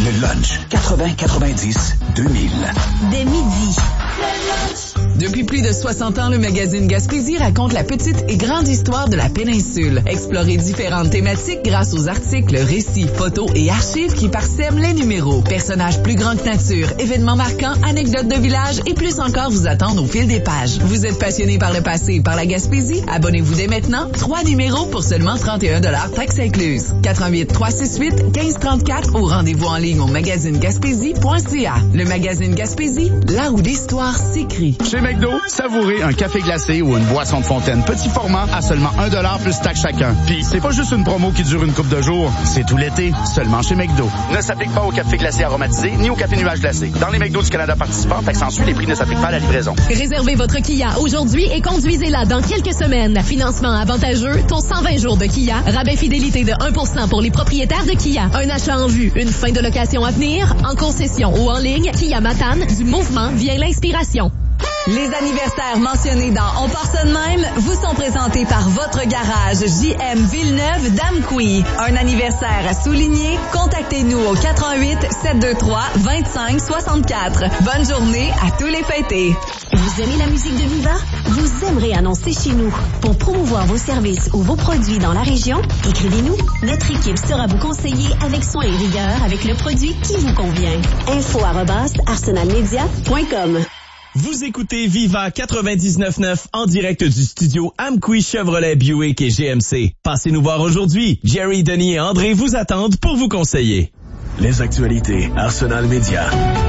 Le lunch 80-90-2000. Dès midi. Depuis plus de 60 ans, le magazine Gaspésie raconte la petite et grande histoire de la péninsule. Explorez différentes thématiques grâce aux articles, récits, photos et archives qui parsèment les numéros. Personnages plus grands que nature, événements marquants, anecdotes de village et plus encore vous attendent au fil des pages. Vous êtes passionné par le passé et par la Gaspésie? Abonnez-vous dès maintenant. 3 numéros pour seulement 31 $, taxes incluses. 88-368-1534 ou rendez-vous en ligne au magazinegaspésie.ca. Le magazine Gaspésie, là où l'histoire s'écrit. Chez McDo, savourez un café glacé ou une boisson de fontaine petit format à seulement 1 $ plus taxe chacun. Puis, c'est pas juste une promo qui dure une couple de jours, c'est tout l'été, seulement chez McDo. Ne s'applique pas au café glacé aromatisé ni au café nuage glacé. Dans les McDo du Canada participants, taxe en suit, les prix ne s'appliquent pas à la livraison. Réservez votre Kia aujourd'hui et conduisez-la dans quelques semaines. Financement avantageux, taux 120 jours de Kia, rabais fidélité de 1% pour les propriétaires de Kia. Un achat en vue, une fin de location à venir, en concession ou en ligne, Kia Matane, du mouvement vient l'inspiration. Les anniversaires mentionnés dans On part ça de même vous sont présentés par votre garage JM Villeneuve d'Amqui. Un anniversaire à souligner? Contactez-nous au 88 723 25 64. Bonne journée à tous les fêtés. Vous aimez la musique de Viva? Vous aimerez annoncer chez nous. Pour promouvoir vos services ou vos produits dans la région, écrivez-nous. Notre équipe sera vous conseiller avec soin et rigueur avec le produit qui vous convient. info@arsenalmedia.com. Vous écoutez Viva 99.9 en direct du studio Amqui Chevrolet Buick et GMC. Passez nous voir aujourd'hui. Jerry, Denis et André vous attendent pour vous conseiller. Les actualités Arsenal Média.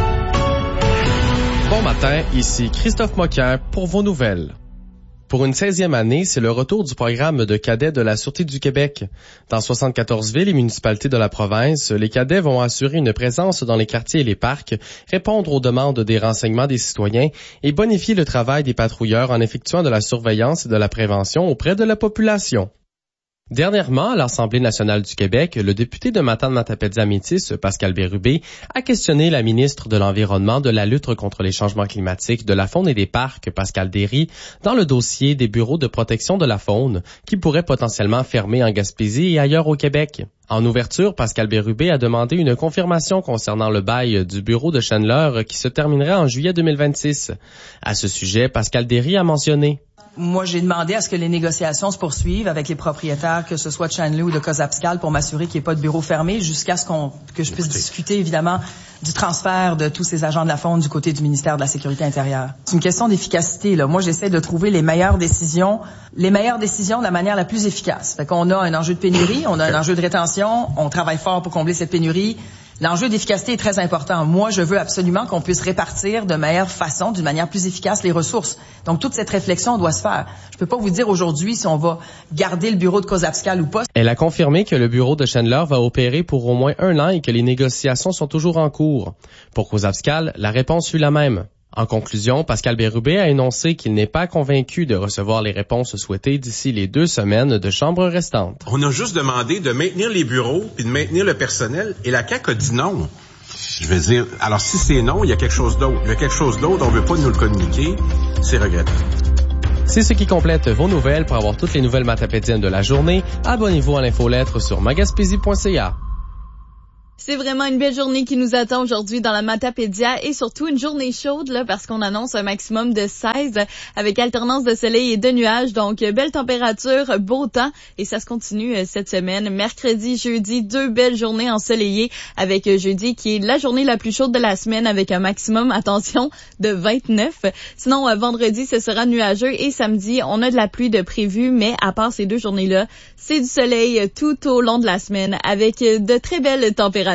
Bon matin, ici Christophe Moquin pour vos nouvelles. Pour une 16e année, c'est le retour du programme de cadets de la Sûreté du Québec. Dans 74 villes et municipalités de la province, les cadets vont assurer une présence dans les quartiers et les parcs, répondre aux demandes des renseignements des citoyens et bonifier le travail des patrouilleurs en effectuant de la surveillance et de la prévention auprès de la population. Dernièrement, à l'Assemblée nationale du Québec, le député de Matane-Matapédia-Métis, Pascal Bérubé, a questionné la ministre de l'Environnement, de la lutte contre les changements climatiques, de la faune et des parcs, Pascal Derry, dans le dossier des bureaux de protection de la faune, qui pourraient potentiellement fermer en Gaspésie et ailleurs au Québec. En ouverture, Pascal Bérubé a demandé une confirmation concernant le bail du bureau de Chandler qui se terminerait en juillet 2026. À ce sujet, Pascal Derry a mentionné: moi, j'ai demandé à ce que les négociations se poursuivent avec les propriétaires, que ce soit de Chanley ou de Cozapscal, pour m'assurer qu'il n'y ait pas de bureau fermé, jusqu'à ce que je puisse discuter, évidemment, du transfert de tous ces agents de la faune du côté du ministère de la Sécurité intérieure. C'est une question d'efficacité, là. Moi, j'essaie de trouver les meilleures décisions de la manière la plus efficace. Fait qu'on a un enjeu de pénurie, on a un enjeu de rétention, on travaille fort pour combler cette pénurie. L'enjeu d'efficacité est très important. Moi, je veux absolument qu'on puisse répartir de meilleure façon, d'une manière plus efficace, les ressources. Donc, toute cette réflexion doit se faire. Je peux pas vous dire aujourd'hui si on va garder le bureau de Cozapscal ou pas. Elle a confirmé que le bureau de Chandler va opérer pour au moins 1 an et que les négociations sont toujours en cours. Pour Cozapscal, la réponse fut la même. En conclusion, Pascal Bérubé a énoncé qu'il n'est pas convaincu de recevoir les réponses souhaitées d'ici les 2 semaines de chambre restantes. On a juste demandé de maintenir les bureaux puis de maintenir le personnel et la CAQ a dit non. Je vais dire, alors si c'est non, il y a quelque chose d'autre. Il y a quelque chose d'autre, on veut pas nous le communiquer. C'est regrettable. C'est ce qui complète vos nouvelles. Pour avoir toutes les nouvelles matapédiennes de la journée, abonnez-vous à l'infolettre sur magaspésie.ca. C'est vraiment une belle journée qui nous attend aujourd'hui dans la Matapédia et surtout une journée chaude là parce qu'on annonce un maximum de 16 avec alternance de soleil et de nuages. Donc, belle température, beau temps et ça se continue cette semaine. Mercredi, jeudi, 2 belles journées ensoleillées avec jeudi qui est la journée la plus chaude de la semaine avec un maximum, attention, de 29. Sinon, vendredi, ce sera nuageux et samedi, on a de la pluie de prévu, mais à part ces 2 journées-là, c'est du soleil tout au long de la semaine avec de très belles températures.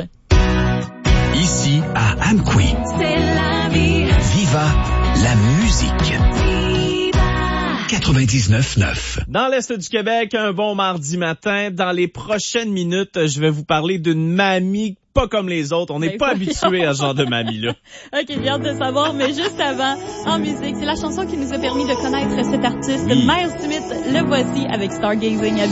Ici, à Amqui. C'est la vie. Viva la musique. Viva. 99.9. Dans l'Est du Québec, un bon mardi matin. Dans les prochaines minutes, je vais vous parler d'une mamie pas comme les autres. On n'est pas habitué à ce genre de mamie-là. OK, bien de savoir, mais juste avant, en musique, c'est la chanson qui nous a permis de connaître cet artiste, Miles Smith. Le voici avec Stargazing.